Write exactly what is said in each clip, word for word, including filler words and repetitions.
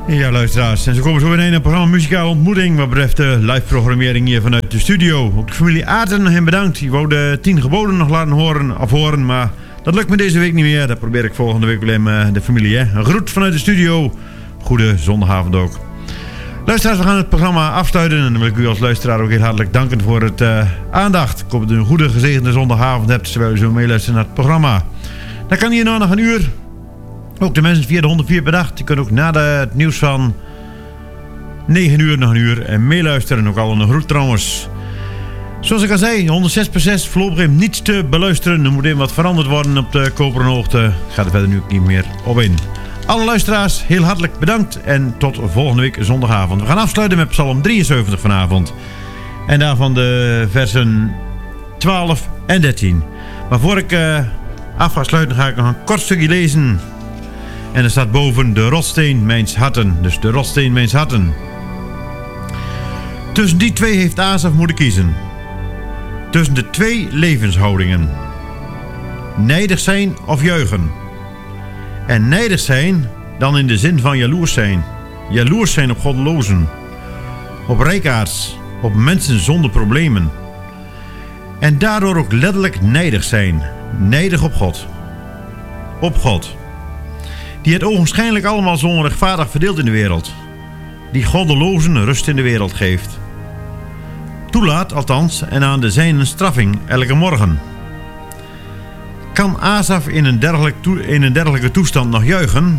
Ja, luisteraars. En zo komen we zo in een programma Muzikale Ontmoeting. Wat betreft de live programmering hier vanuit de studio. Ook de familie Aarten, hen bedankt. Die wou de tien geboden nog laten horen, afhoren. Maar dat lukt me deze week niet meer. Dat probeer ik volgende week alleen met de familie. Hè. Een groet vanuit de studio. Goede zondagavond ook. Luisteraars, we gaan het programma afsluiten. En dan wil ik u als luisteraar ook heel hartelijk danken voor het uh, aandacht. Ik hoop dat u een goede gezegende zondagavond hebt terwijl u zo meeluistert naar het programma. Dan kan hier nou nog een uur. Ook de mensen via de honderdvier per dag. Die kunnen ook na de, het nieuws van negen uur nog een uur en meeluisteren. Ook al een groet trouwens. Zoals ik al zei, honderdzes per zes voorlopig even niets te beluisteren. Er moet even wat veranderd worden op de koperen hoogte. Ik ga er verder nu ook niet meer op in. Alle luisteraars, heel hartelijk bedankt. En tot volgende week zondagavond. We gaan afsluiten met Psalm drieënzeventig vanavond. En daarvan de versen twaalf en dertien. Maar voor ik uh, af ga sluiten, ga ik nog een kort stukje lezen. En er staat boven de rotsteen mijns harten. Dus de rotsteen mijns harten. Tussen die twee heeft Asaf moeten kiezen. Tussen de twee levenshoudingen. Nijdig zijn of juichen. En nijdig zijn dan in de zin van jaloers zijn. Jaloers zijn op goddelozen. Op rijkaards. Op mensen zonder problemen. En daardoor ook letterlijk nijdig zijn. Nijdig op God. Op God. Die het ogenschijnlijk allemaal zo onrechtvaardig verdeelt in de wereld. Die goddelozen rust in de wereld geeft. Toelaat althans en aan de zijnen straffing elke morgen. Kan Asaf in een, dergelijk toe, in een dergelijke toestand nog juichen?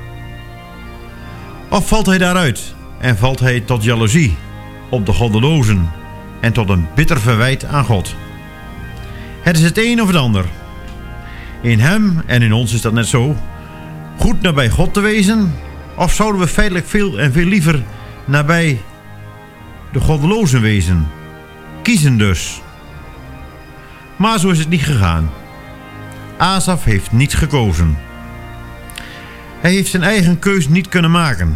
Of valt hij daaruit en valt hij tot jaloezie op de goddelozen en tot een bitter verwijt aan God? Het is het een of het ander. In hem en in ons is dat net zo. Goed nabij God te wezen? Of zouden we feitelijk veel en veel liever nabij de goddelozen wezen? Kiezen dus. Maar zo is het niet gegaan. Asaf heeft niet gekozen. Hij heeft zijn eigen keus niet kunnen maken.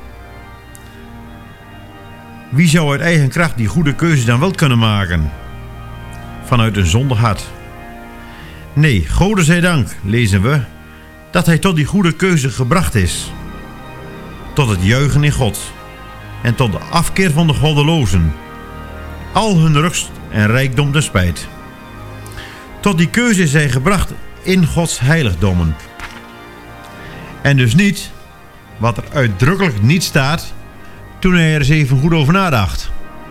Wie zou uit eigen kracht die goede keuze dan wel kunnen maken? Vanuit een zondig hart. Nee, Gode zij dank, lezen we, dat hij tot die goede keuze gebracht is. Tot het juichen in God. En tot de afkeer van de goddelozen. Al hun rust en rijkdom ten spijt. Tot die keuze is hij gebracht in Gods heiligdommen. En dus niet, wat er uitdrukkelijk niet staat, toen hij er eens even goed over nadacht.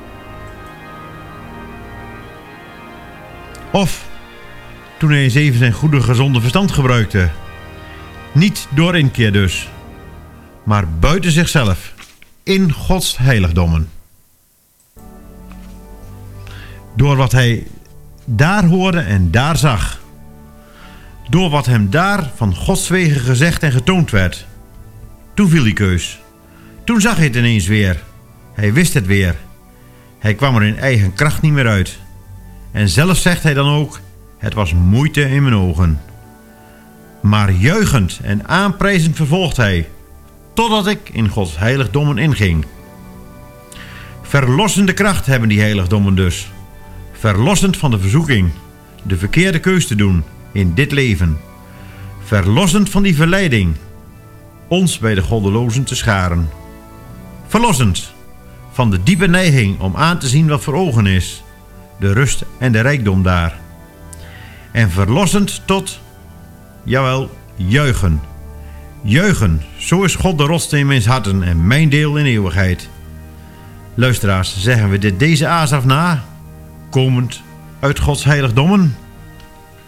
Of toen hij eens even zijn goede gezonde verstand gebruikte. Niet door inkeer dus, maar buiten zichzelf, in Gods heiligdommen. Door wat hij daar hoorde en daar zag. Door wat hem daar van Gods wegen gezegd en getoond werd. Toen viel die keus. Toen zag hij het ineens weer. Hij wist het weer. Hij kwam er in eigen kracht niet meer uit. En zelf zegt hij dan ook, het was moeite in mijn ogen. Maar juichend en aanprijzend vervolgt hij, totdat ik in Gods heiligdommen inging. Verlossende kracht hebben die heiligdommen dus. Verlossend van de verzoeking, de verkeerde keus te doen in dit leven. Verlossend van die verleiding, ons bij de goddelozen te scharen. Verlossend van de diepe neiging om aan te zien wat voor ogen is, de rust en de rijkdom daar. En verlossend tot, jawel, juichen. Juichen, zo is God de rotsteen mijns harten en mijn deel in eeuwigheid. Luisteraars, zeggen we dit deze Asaf na, komend uit Gods heiligdommen?